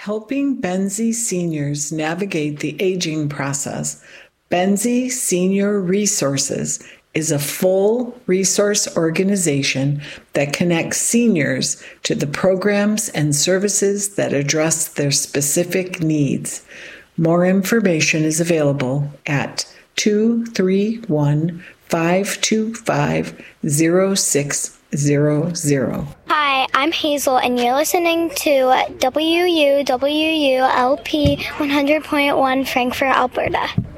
Helping Benzie seniors navigate the aging process, Benzie Senior Resources is a full resource organization that connects seniors to the programs and services that address their specific needs. More information is available at 231-525-0600. Hi, I'm Hazel, and you're listening to WUWLP 100.1 Frankfurt, Alberta.